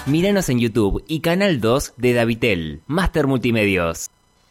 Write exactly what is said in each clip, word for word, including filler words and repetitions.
Míranos en YouTube y Canal dos de Davitel. Máster Multimedios.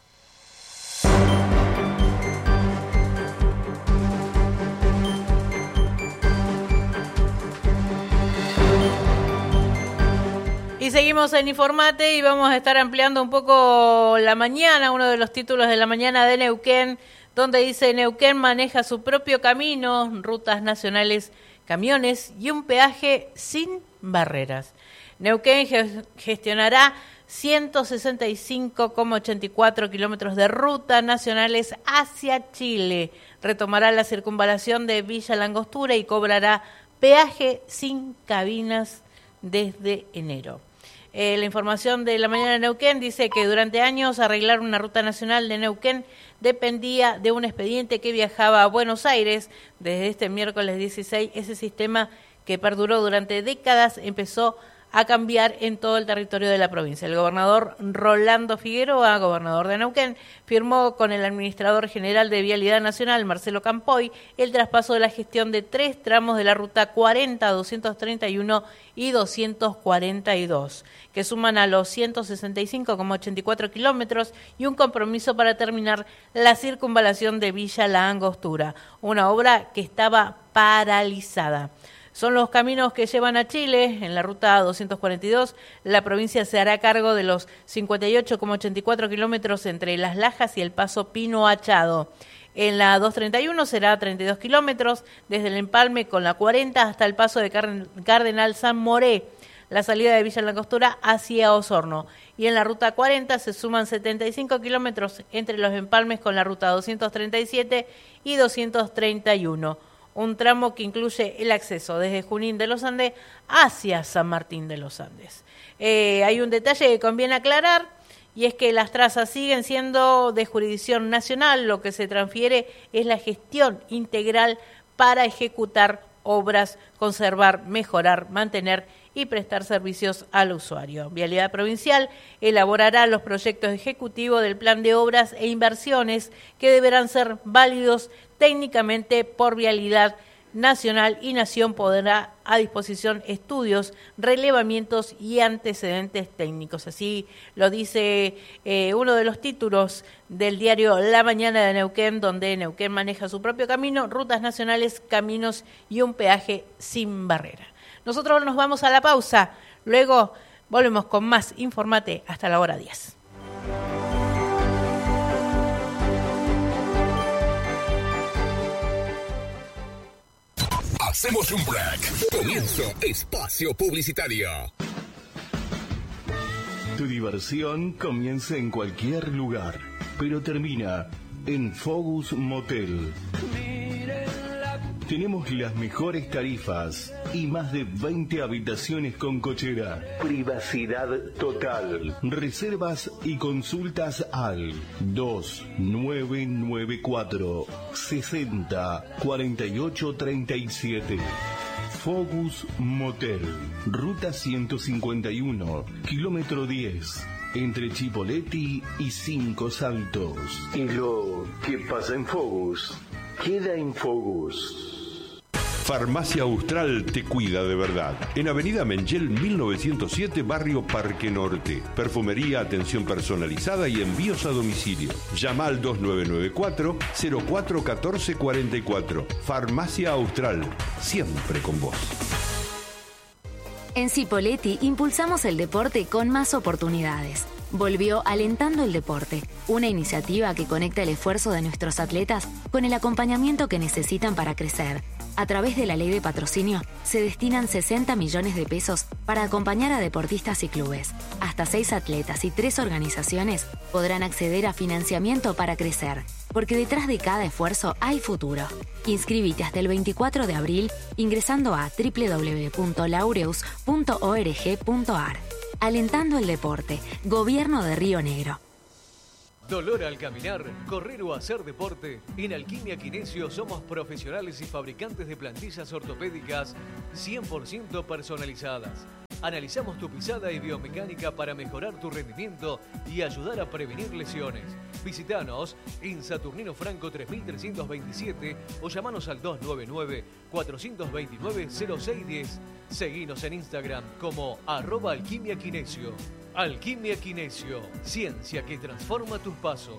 Y seguimos en Informate y vamos a estar ampliando un poco la mañana, uno de los títulos de la mañana de Neuquén, donde dice: Neuquén maneja su propio camino, rutas nacionales, camiones y un peaje sin barreras. Neuquén ge- gestionará ciento sesenta y cinco coma ochenta y cuatro kilómetros de rutas nacionales hacia Chile. Retomará la circunvalación de Villa La Angostura y cobrará peaje sin cabinas desde enero. Eh, la información de la mañana de Neuquén dice que durante años arreglar una ruta nacional de Neuquén dependía de un expediente que viajaba a Buenos Aires. Desde este miércoles dieciséis, ese sistema que perduró durante décadas empezó a cambiar en todo el territorio de la provincia. El gobernador Rolando Figueroa, gobernador de Neuquén, firmó con el administrador general de Vialidad Nacional, Marcelo Campoy, el traspaso de la gestión de tres tramos de la ruta cuarenta, doscientos treinta y uno y doscientos cuarenta y dos, que suman a los ciento sesenta y cinco coma ochenta y cuatro kilómetros y un compromiso para terminar la circunvalación de Villa La Angostura, una obra que estaba paralizada. Son los caminos que llevan a Chile. En la ruta doscientos cuarenta y dos, la provincia se hará cargo de los cincuenta y ocho coma ochenta y cuatro kilómetros entre Las Lajas y el Paso Pino Achado. En la doscientos treinta y uno será treinta y dos kilómetros, desde el empalme con la cuarenta hasta el paso de Cardenal San Moré, la salida de Villa La Angostura hacia Osorno. Y en la ruta cuarenta se suman setenta y cinco kilómetros entre los empalmes con la ruta doscientos treinta y siete y doscientos treinta y uno. Un tramo que incluye el acceso desde Junín de los Andes hacia San Martín de los Andes. Eh, hay un detalle que conviene aclarar, y es que las trazas siguen siendo de jurisdicción nacional. Lo que se transfiere es la gestión integral para ejecutar obras, conservar, mejorar, mantener y prestar servicios al usuario. Vialidad Provincial elaborará los proyectos ejecutivos del plan de obras e inversiones que deberán ser válidos técnicamente por Vialidad Nacional, y Nación pondrá a disposición estudios, relevamientos y antecedentes técnicos. Así lo dice eh, uno de los títulos del diario La Mañana de Neuquén, donde Neuquén maneja su propio camino, rutas nacionales, caminos y un peaje sin barrera. Nosotros nos vamos a la pausa, luego volvemos con más Informate hasta la hora diez. Hacemos un break. Comienzo espacio publicitario. Tu diversión comienza en cualquier lugar, pero termina en Focus Motel. Tenemos las mejores tarifas y más de veinte habitaciones con cochera. Privacidad total. Reservas y consultas al dos nueve nueve cuatro sesenta cuarenta y ocho treinta y siete. Focus Motel, ruta ciento cincuenta y uno, kilómetro diez, entre Chipoleti y Cinco Saltos. Y lo que pasa en Focus, queda en Focus. Farmacia Austral te cuida de verdad. En Avenida Mengel mil novecientos siete, barrio Parque Norte. Perfumería, atención personalizada y envíos a domicilio. Llama al dos nueve nueve cuatro cero cuatro uno cuatro cuatro cuatro. Farmacia Austral, siempre con vos. En Cipolletti impulsamos el deporte con más oportunidades. Volvió Alentando el Deporte, una iniciativa que conecta el esfuerzo de nuestros atletas con el acompañamiento que necesitan para crecer. A través de la ley de patrocinio, se destinan sesenta millones de pesos para acompañar a deportistas y clubes. Hasta seis atletas y tres organizaciones podrán acceder a financiamiento para crecer, porque detrás de cada esfuerzo hay futuro. Inscríbete hasta el veinticuatro de abril ingresando a doble u doble u doble u punto laureus punto org punto ar. Alentando el Deporte, Gobierno de Río Negro. ¿Dolor al caminar, correr o hacer deporte? En Alquimia Kinesio somos profesionales y fabricantes de plantillas ortopédicas cien por ciento personalizadas. Analizamos tu pisada y biomecánica para mejorar tu rendimiento y ayudar a prevenir lesiones. Visítanos en Saturnino Franco tres mil trescientos veintisiete o llamanos al dos nueve nueve, cuatro dos nueve, cero seis uno cero. Seguinos en Instagram como arroba Alquimia Kinesio. Alquimia Kinesio, ciencia que transforma tus pasos.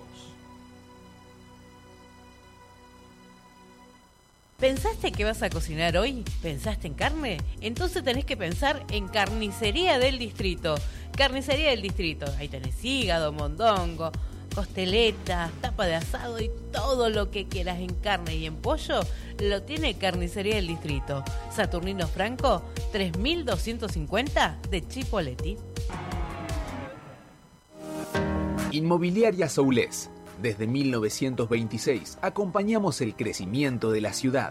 ¿Pensaste que vas a cocinar hoy? ¿Pensaste en carne? Entonces tenés que pensar en Carnicería del Distrito. Carnicería del Distrito. Ahí tenés hígado, mondongo, costeletas, tapa de asado y todo lo que quieras en carne y en pollo lo tiene Carnicería del Distrito. Saturnino Franco, tres mil doscientos cincuenta de Chipoleti. Inmobiliaria Soulés. Desde mil novecientos veintiséis acompañamos el crecimiento de la ciudad.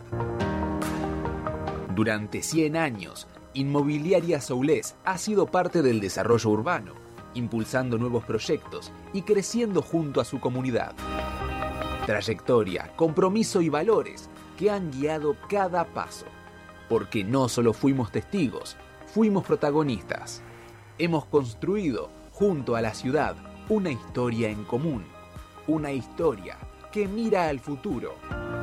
Durante cien años, Inmobiliaria Soulés ha sido parte del desarrollo urbano, impulsando nuevos proyectos y creciendo junto a su comunidad. Trayectoria, compromiso y valores que han guiado cada paso. Porque no solo fuimos testigos, fuimos protagonistas. Hemos construido, junto a la ciudad, una historia en común. Una historia que mira al futuro.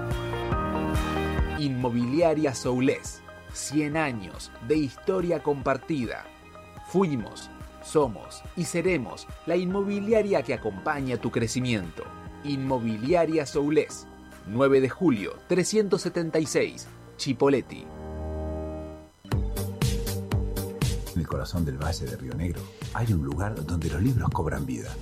Inmobiliaria Soulés. cien años de historia compartida. Fuimos, somos y seremos la inmobiliaria que acompaña tu crecimiento. Inmobiliaria Soulés. nueve de julio, trescientos setenta y seis, Chipoleti. En el corazón del Valle de Río Negro hay un lugar donde los libros cobran vida.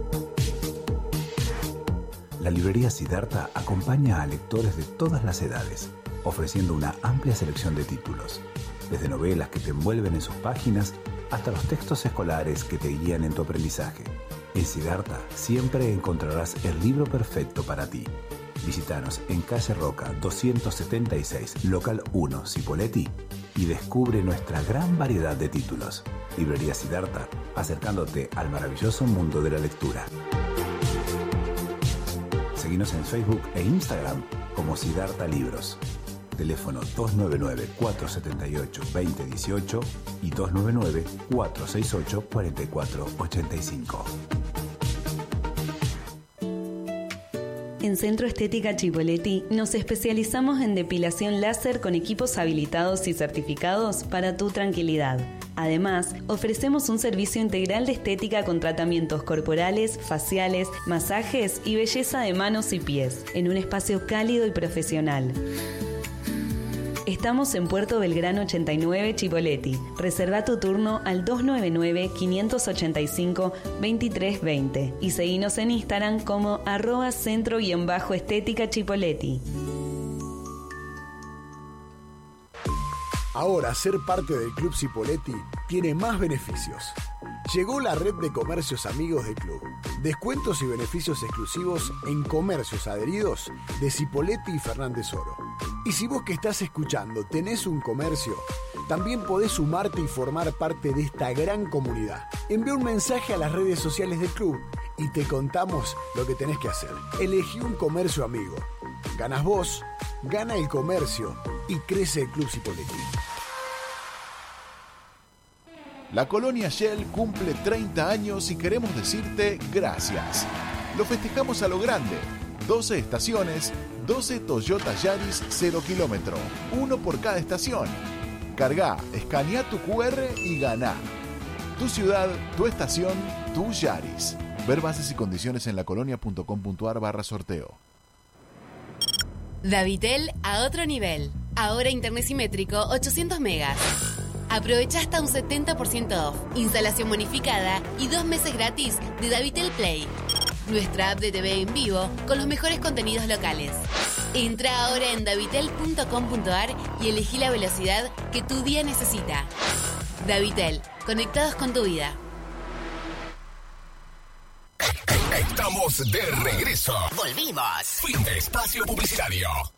La librería Siddhartha acompaña a lectores de todas las edades, ofreciendo una amplia selección de títulos, desde novelas que te envuelven en sus páginas hasta los textos escolares que te guían en tu aprendizaje. En Siddhartha siempre encontrarás el libro perfecto para ti. Visítanos en Calle Roca doscientos setenta y seis, local uno, Cipolletti, y descubre nuestra gran variedad de títulos. Librería Siddhartha, acercándote al maravilloso mundo de la lectura. Seguinos en Facebook e Instagram como Siddhartha Libros. Teléfono dos nueve nueve, cuatro siete ocho, dos cero uno ocho y dos nueve nueve, cuatro seis ocho, cuatro cuatro ocho cinco. En Centro Estética Chipolletti nos especializamos en depilación láser con equipos habilitados y certificados para tu tranquilidad. Además, ofrecemos un servicio integral de estética con tratamientos corporales, faciales, masajes y belleza de manos y pies, en un espacio cálido y profesional. Estamos en Puerto Belgrano ochenta y nueve, Chipolletti. Reserva tu turno al dos nueve nueve, cinco ocho cinco, dos tres dos cero y seguinos en Instagram como arroba centro-estética Chipolletti. Ahora ser parte del Club Cipolletti tiene más beneficios. Llegó la red de comercios amigos del club. Descuentos y beneficios exclusivos en comercios adheridos de Cipolletti y Fernández Oro. Y si vos que estás escuchando tenés un comercio, también podés sumarte y formar parte de esta gran comunidad. Envía un mensaje a las redes sociales del club y te contamos lo que tenés que hacer. Elegí un comercio amigo. Ganas vos, gana el comercio y crece el Club Cipolletti. La Colonia Shell cumple treinta años y queremos decirte gracias. Lo festejamos a lo grande. doce estaciones, doce Toyota Yaris cero kilómetro, uno por cada estación. Cargá, escanea tu cu erre y ganá. Tu ciudad, tu estación, tu Yaris. Ver bases y condiciones en lacolonia.com.ar barra sorteo. Davitel a otro nivel. Ahora internet simétrico ochocientos megas. Aprovecha hasta un setenta por ciento off, instalación bonificada y dos meses gratis de Davitel Play. Nuestra app de T V en vivo con los mejores contenidos locales. Entra ahora en davitel punto com punto ar y elegí la velocidad que tu día necesita. Davitel, conectados con tu vida. Estamos de regreso. Volvimos. Fin de espacio publicitario.